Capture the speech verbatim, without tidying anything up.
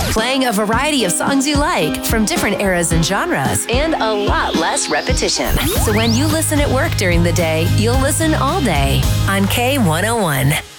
Playing a variety of songs you like from different eras and genres, and a lot less repetition. So when you listen at work during the day, you'll listen all day on K one oh one.